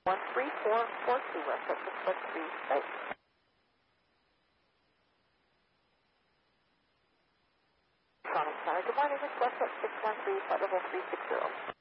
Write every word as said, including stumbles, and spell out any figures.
one three four four two, West at six one three, right. Sonic Center, good morning, it's West at six one three, flight level three six zero.